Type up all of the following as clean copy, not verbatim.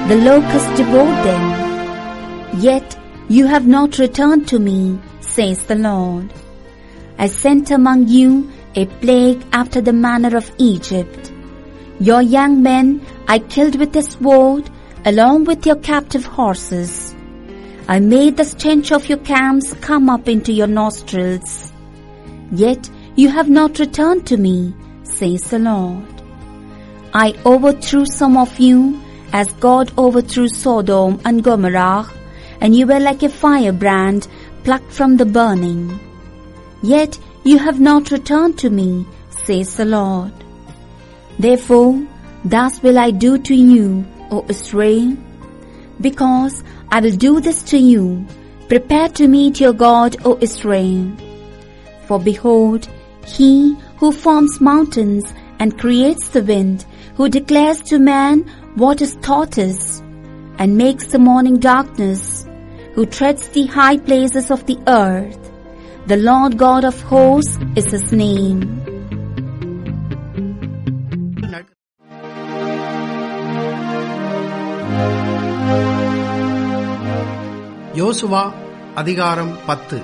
the locusts devoured them. Yet you have not returned to me, says the Lord. I sent among you a plague after the manner of Egypt. Your young men I killed with a sword, along with your captive horses. I made the stench of your camps come up into your nostrils. Yet you have not returned to me, says the Lord. I overthrew some of you, as God overthrew Sodom and Gomorrah, and you were like a firebrand plucked from the burning. Yet you have not returned to me, says the Lord. Therefore, thus will I do to you, O Israel, because I will do this to you. Prepare to meet your God, O Israel. For behold, He who forms mountains and creates the wind, who declares to man what his thought is, and makes the morning darkness, who treads the high places of the earth. The Lord God of hosts is His name. யோசுவா அதிகாரம் 10.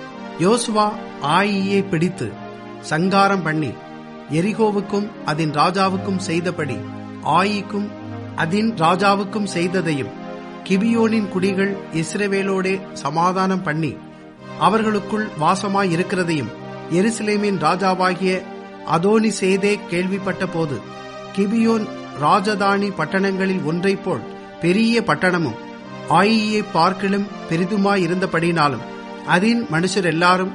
யோசுவா ஆயியை பிடித்து சங்காரம் பண்ணி எரிகோவுக்கும் அதன் ராஜாவுக்கும் செய்தபடி ஆயிக்கும் அதன் ராஜாவுக்கும் செய்ததையும், கிபியோனின் குடிகள் இஸ்ரவேலோடே சமாதானம் பண்ணி அவர்களுக்குள் வாசமாயிருக்கிறதையும் எருசலேமின் ராஜாவாகிய அதோனிசேதே கேள்விப்பட்ட போது, கிபியோன் ராஜதானி பட்டணங்களில் ஒன்றைப் போல் பெரிய பட்டணமும் ஆயியை பார்க்கிலும் பெரிதுமாயிருந்தபடினாலும் அதின் மனுஷர் எல்லாரும்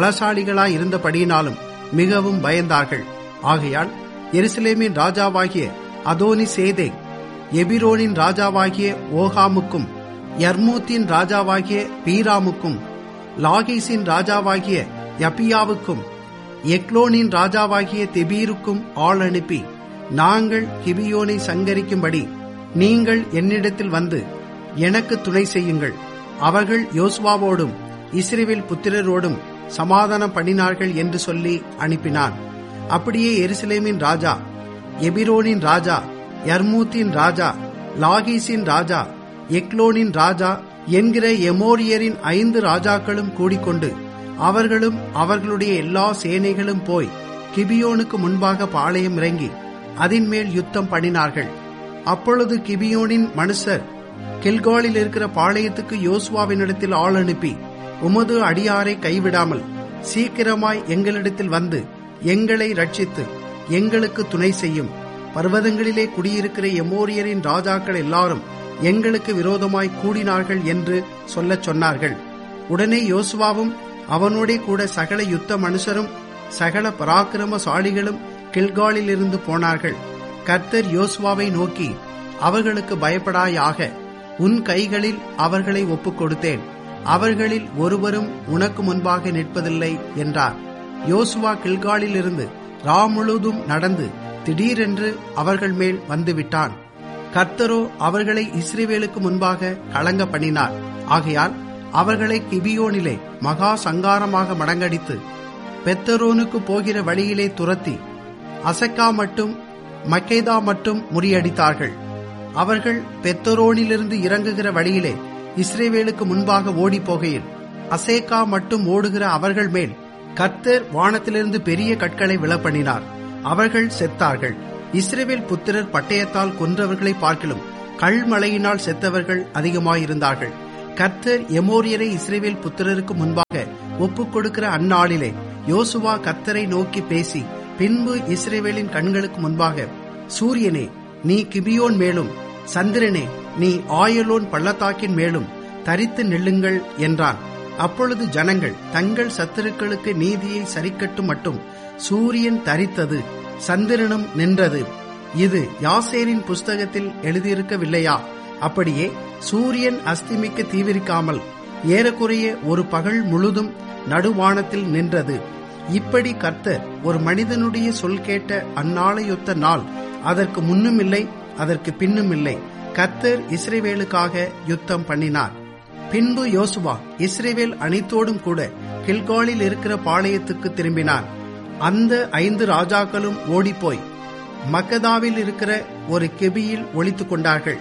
பலசாலிகளாயிருந்தபடியினாலும் மிகவும் பயந்தார்கள். ஆகையால் எருசலேமின் ராஜாவாகிய அதோனிசேதே எபிரோனின் ராஜாவாகிய ஓகாமுக்கும், யர்மூத்தின் ராஜாவாகிய பீராமுக்கும், லாகீசின் ராஜாவாகிய யபியாவுக்கும், எக்லோனின் ராஜாவாகிய தெபீருக்கும் ஆள் அனுப்பி, நாங்கள் கிபியோனை சங்கரிக்கும்படி நீங்கள் என்னிடத்தில் வந்து எனக்கு துணை செய்யுங்கள். அவர்கள் யோசுவாவோடும் இஸ்ரவேல் புத்திரரோடும் சமாதானம் பண்ணினார்கள் என்று சொல்லி அனுப்பினான். அப்படியே எருசலேமின் ராஜா, எபிரோனின் ராஜா, யர்மூத்தின் ராஜா, லாகீசின் ராஜா, எக்லோனின் ராஜா என்கிற எமோரியரின் 5 ராஜாக்களும் கூடிக்கொண்டு அவர்களும் அவர்களுடைய எல்லா சேனைகளும் போய் கிபியோனுக்கு முன்பாக பாளையம் இறங்கி அதன் மேல் யுத்தம் பண்ணினார்கள். அப்பொழுது கிபியோனின் மனுஷர் கில்காலில் இருக்கிற பாளையத்துக்கு யோசுவாவினிடத்தில் ஆள் அனுப்பி, உமது அடியாரை கைவிடாமல் சீக்கிரமாய் எங்களிடத்தில் வந்து எங்களை ரட்சித்து எங்களுக்கு துணை செய்யும். பர்வதங்களிலே குடியிருக்கிற எமோரியரின் ராஜாக்கள் எல்லாரும் எங்களுக்கு விரோதமாய் கூடினார்கள் என்று சொல்லச் சொன்னார்கள். உடனே யோசுவாவும் அவனோடே கூட சகல யுத்த மனுஷரும் சகல பராக்கிரமசாலிகளும் கில்காலிலிருந்து போனார்கள். கர்த்தர் யோசுவாவை நோக்கி, அவர்களுக்கு பயப்படாயாக, உன் கைகளில் அவர்களை ஒப்புக் கொடுத்தேன். அவர்களில் ஒருவரும் உனக்கு முன்பாக நிற்பதில்லை என்றார். யோசுவா கில்காலில் இருந்து முழுதும் நடந்து திடீரென்று அவர்கள் மேல் வந்துவிட்டான். கர்த்தரோ அவர்களை இஸ்ரவேலுக்கு முன்பாக கலங்க பண்ணினார். ஆகையால் அவர்களை கிபியோனிலே மகா சங்காரமாக மடங்கடித்து பெத்தரோனுக்கு போகிற வழியிலே துரத்தி அசெக்கா மட்டும் மக்கேதா மட்டும் முறியடித்தார்கள். அவர்கள் பெத்தரோனிலிருந்து இறங்குகிற வழியிலே இஸ்ரவேலுக்கு முன்பாக ஓடி போகையில் அசேக்கா மட்டும் ஓடுகிற அவர்கள் மேல் கர்த்தர் வானத்திலிருந்து பெரிய கற்களை விழப்பண்ணினார். அவர்கள் செத்தார்கள். இஸ்ரவேல் புத்திரர் பட்டயத்தால் கொன்றவர்களை பார்க்கிலும் கல்மழையினால் செத்தவர்கள் அதிகமாயிருந்தார்கள். கர்த்தர் எமோரியரை இஸ்ரவேல் புத்திரருக்கு முன்பாக ஒப்புக் கொடுக்கிற அந்நாளிலே யோசுவா கர்த்தரை நோக்கி பேசி, பின்பு இஸ்ரவேலின் கண்களுக்கு முன்பாக, சூரியனே நீ கிபியோன் மேலும், சந்திரனே நீ ஆயலோன் பள்ளத்தாக்கின் மேலும் தரித்து நில்லுங்கள் என்றான். அப்பொழுது ஜனங்கள் தங்கள் சத்துருக்களுக்கு நீதியை சரிக்கட்டும் மட்டும் சூரியன் தரித்தது, சந்திரனும் நின்றது. இது யாசேரின் புஸ்தகத்தில் எழுதியிருக்கவில்லையா? அப்படியே சூரியன் அஸ்திமிக்க தீவிரிக்காமல் ஏறக்குறைய ஒரு பகல் முழுதும் நடுவானத்தில் நின்றது. இப்படி கர்த்தர் ஒரு மனிதனுடைய சொல் கேட்ட அந்நாளையொத்த நாள் அதற்கு முன்னும் இல்லை, அதற்கு பின்னும் இல்லை. கர்த்தர் இஸ்ரவேலுக்காக யுத்தம் பண்ணினார். பின்பு யோசுவா இஸ்ரவேல் அனைத்தோடும் கூட கில்காலில் இருக்கிற பாளையத்துக்கு திரும்பினான். அந்த 5 ராஜாக்களும் ஓடிப்போய் மக்கதாவில் இருக்கிற ஒரு கெபியில் ஒளித்துக் கொண்டார்கள்.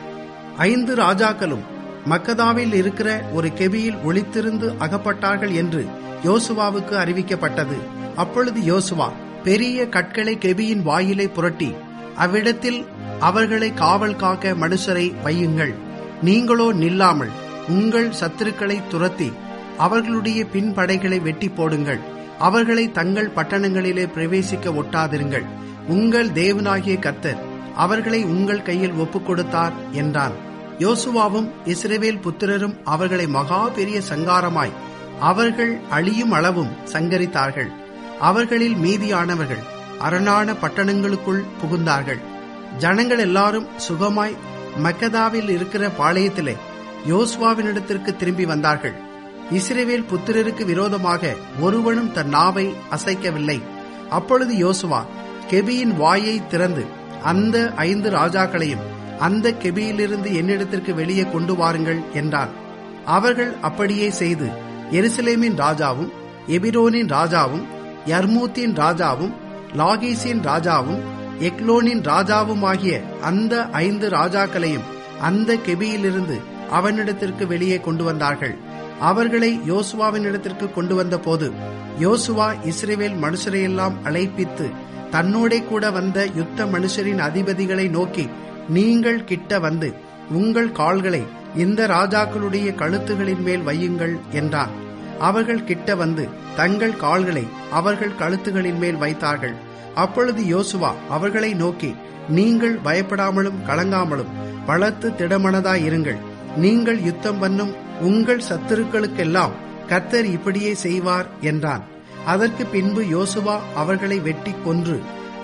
5 ராஜாக்களும் மக்கதாவில் இருக்கிற ஒரு கெபியில் ஒளித்திருந்து அகப்பட்டார்கள் என்று யோசுவாவுக்கு அறிவிக்கப்பட்டது. அப்பொழுது யோசுவா பெரிய கற்களை கெபியின் வாயிலை புரட்டி, அவ்விடத்தில் அவர்களை காவல் காக்க மனுஷரை வையுங்கள், நீங்களோ நில்லாமல் உங்கள் சத்துருக்களை துரத்தி அவர்களுடைய பின்படைகளை வெட்டி போடுங்கள், அவர்களை தங்கள் பட்டணங்களிலே பிரவேசிக்க ஒட்டாதிருங்கள், உங்கள் தேவனாகிய கர்த்தர் அவர்களை உங்கள் கையில் ஒப்புக் கொடுத்தார் என்றான். யோசுவாவும் இஸ்ரவேல் புத்திரரும் அவர்களை மகா பெரிய சங்காரமாய் அவர்கள் அழியும் அளவும் சங்கரித்தார்கள். அவர்களில் மீதியானவர்கள் அரணான பட்டணங்களுக்குள் புகுந்தார்கள். ஜனங்கள் எல்லாரும் சுகமாய் மக்கதாவில் இருக்கிற பாளையத்திலே யோசுவாவினிடத்திற்கு திரும்பி வந்தார்கள். இஸ்ரவேல் புத்திரருக்கு விரோதமாக ஒருவனும் தன் நாவை அசைக்கவில்லை. அப்பொழுது யோசுவா கெபியின் வாயை திறந்து அந்த 5 ராஜாக்களையும் அந்த கெபியிலிருந்து என்னிடத்திற்கு வெளியே கொண்டு வாருங்கள் என்றான். அவர்கள் அப்படியே செய்து எருசலேமின் ராஜாவும் எபிரோனின் ராஜாவும் யர்மூத்தின் ராஜாவும் லாகீசின் ராஜாவும் எக்லோனின் ராஜாவுமாகிய அந்த 5 ராஜாக்களையும் அந்த கெபியிலிருந்து அவனிடத்திற்கு வெளியே கொண்டு வந்தார்கள். அவர்களை யோசுவாவினிடத்திற்கு கொண்டு வந்த போது யோசுவா இஸ்ரவேல் மனுஷரையெல்லாம் அழைப்பித்து தன்னோடே கூட வந்த யுத்த மனுஷரின் அதிபதிகளை நோக்கி, நீங்கள் கிட்ட வந்து உங்கள் கால்களை இந்த ராஜாக்களுடைய கழுத்துகளின் மேல் வையுங்கள் என்றான். அவர்கள் கிட்ட வந்து தங்கள் கால்களை அவர்கள் கழுத்துகளின் மேல் வைத்தார்கள். அப்பொழுது யோசுவா அவர்களை நோக்கி, நீங்கள் பயப்படாமலும் கலங்காமலும் பலத்து திடமனதாயிருங்கள், நீங்கள் யுத்தம் பண்ணும் உங்கள் சத்துருக்களுக்கெல்லாம் கர்த்தர் இப்படியே செய்வார் என்றான். அதற்கு பின்பு யோசுவா அவர்களை வெட்டி கொன்று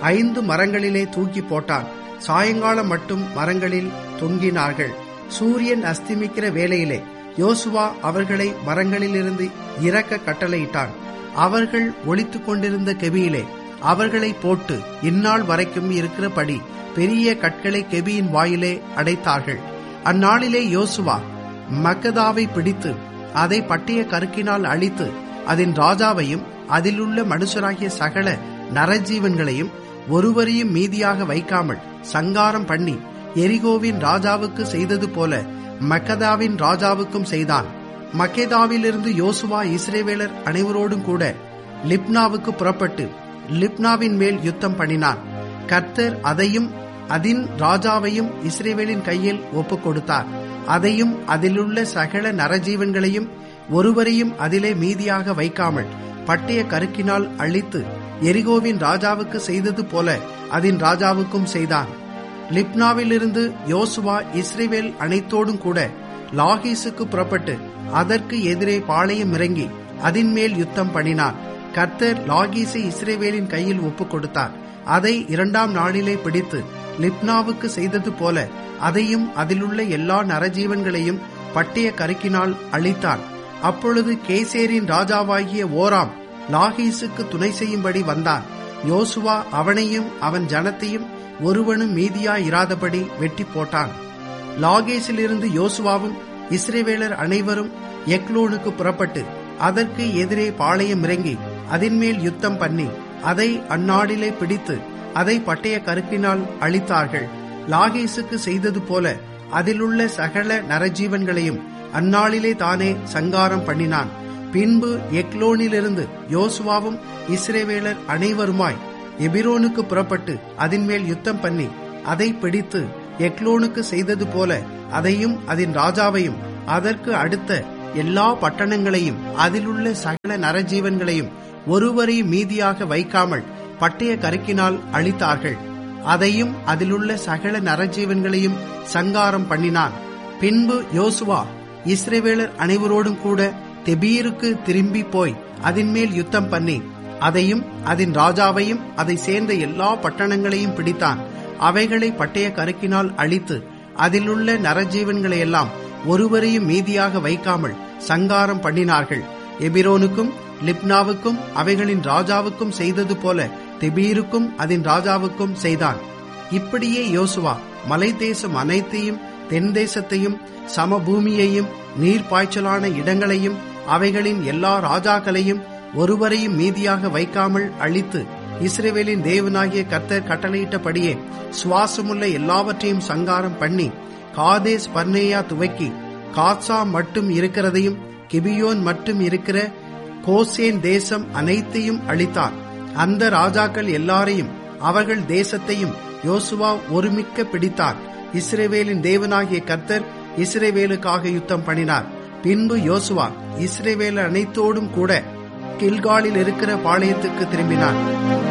5 மரங்களிலே தூக்கி போட்டான். சாயங்காலம் மட்டும் மரங்களில் தொங்கினார்கள். சூரியன் அஸ்தமிக்கிற வேளையிலே யோசுவா அவர்களை மரங்களிலிருந்து இறக்க கட்டளையிட்டான். அவர்கள் ஒளித்துக் கொண்டிருந்த கெபியிலே அவர்களை போட்டு இந்நாள் வரைக்கும் இருக்கிறபடி பெரிய கற்களை கெபியின் வாயிலே அடைத்தார்கள். அந்நாளிலே யோசுவா மக்கதாவை பிடித்து அதை பட்டய கருக்கினால் அழித்து அதன் ராஜாவையும் அதிலுள்ள மனுஷராகிய சகல நரஜீவன்களையும் ஒருவரையும் மீதியாக வைக்காமல் சங்காரம் பண்ணி எரிகோவின் ராஜாவுக்கு செய்தது போல மக்கதாவின் ராஜாவுக்கும் செய்தான். மக்கெதாவிலிருந்து யோசுவா இஸ்ரவேலர் அனைவரோடும் கூட லிப்னாவுக்கு புறப்பட்டு லிப்னாவின் மேல் யுத்தம் பண்ணினான். கர்த்தர் அதையும் அதின் ராஜாவையும் இஸ்ரவேலின் கையில் ஒப்புக் கொடுத்தார். அதையும் அதிலுள்ள சகல நரஜீவன்களையும் ஒருவரையும் அதிலே மீதியாக வைக்காமல் பட்டய கருக்கினால் அழித்து எரிகோவின் ராஜாவுக்கு செய்தது போல அதின் ராஜாவுக்கும் செய்தான். லிப்னாவிலிருந்து யோசுவா இஸ்ரவேல் அனைத்தோடும் கூட லாகீசுக்கு புறப்பட்டு அதற்கு எதிரே பாளையம் இறங்கி அதின் மேல் யுத்தம் பண்ணினான். கர்த்தர் லாகீசை இஸ்ரவேலின் கையில் ஒப்புக் கொடுத்தார். அதை 2ஆம் நாளிலே பிடித்து லிப்னாவுக்கு செய்தது போல அதையும் அதிலுள்ள எல்லா நரஜீவன்களையும் பட்டய கருக்கினால் அழித்தான். அப்பொழுது கேசேரின் ராஜாவாகிய ஓராம் லாகீசுக்கு துணை செய்யும்படி வந்தான். யோசுவா அவனையும் அவன் ஜனத்தையும் ஒருவனும் மீதியாயிராதபடி வெட்டி போட்டான். லாகேசிலிருந்து யோசுவாவும் இஸ்ரவேலர் அனைவரும் எக்லோனுக்கு புறப்பட்டு அதற்கு எதிரே பாளையம் இறங்கி அதின்மேல் யுத்தம் பண்ணி அதை அந்நாளிலே பிடித்து அதை பட்டய கருக்கினால் அழித்தார்கள். லாகேசுக்கு செய்தது போல அதிலுள்ள சகல நரஜீவன்களையும் அந்நாளிலே தானே சங்காரம் பண்ணினான். பின்பு எக்லோனிலிருந்து யோசுவாவும் இஸ்ரவேலர் அனைவருமாய் எபிரோனுக்கு புறப்பட்டு அதின்மேல் யுத்தம் பண்ணி அதை பிடித்து எக்லோனுக்கு செய்தது போல அதையும் அதன் ராஜாவையும் அதற்கு அடுத்த எல்லா பட்டணங்களையும் அதிலுள்ள சகல நரஜீவன்களையும் ஒருவரையும் மீதியாக வைக்காமல் பட்டய கருக்கினால் அழித்தார்கள். அதையும் அதிலுள்ள சகல நரஜீவன்களையும் சங்காரம் பண்ணினான். பின்பு யோசுவா இஸ்ரவேலர் அனைவரோடும் கூட தெபீருக்கு திரும்பி போய் அதின்மேல் யுத்தம் பண்ணி அதையும் அதன் ராஜாவையும் அதை சேர்ந்த எல்லா பட்டணங்களையும் பிடித்தான். அவைகளை பட்டய கருக்கினால் அழித்து அதிலுள்ள நரஜீவன்களையெல்லாம் ஒருவரையும் மீதியாக வைக்காமல் சங்காரம் பண்ணினார்கள். எபிரோனுக்கும் லிப்னாவுக்கும் அவைகளின் ராஜாவுக்கும் செய்தது போல தெபீருக்கும் அதன் ராஜாவுக்கும் செய்தான். இப்படியே யோசுவா மலை தேசம் அனைத்தையும் தென் தேசத்தையும் சமபூமியையும் நீர்ப்பாய்ச்சலான இடங்களையும் அவைகளின் எல்லா ராஜாக்களையும் ஒருவரையும் மீதியாக வைக்காமல் அழித்து இஸ்ரவேலின் தேவனாகிய கர்த்தர் கட்டளையிட்டபடியே சுவாசமுள்ள எல்லாவற்றையும் சங்காரம் பண்ணி காதேஸ் பர்னேயா துவக்கி காசா மட்டும் இருக்கிறதையும் கிபியோன் மட்டும் இருக்கிற கோசேன் தேசம் அனைத்தையும் அழித்தான். அந்த ராஜாக்கள் எல்லாரையும் அவர்கள் தேசத்தையும் யோசுவா ஒருமிக்க பிடித்தார். இஸ்ரவேலின் தேவனாகிய கர்த்தர் இஸ்ரவேலுக்காக யுத்தம் பண்ணினார். பின்பு யோசுவா இஸ்ரவேல் அனைத்தோடும் கூட கில்காலில் இருக்கிற பாளையத்துக்கு திரும்பினார்.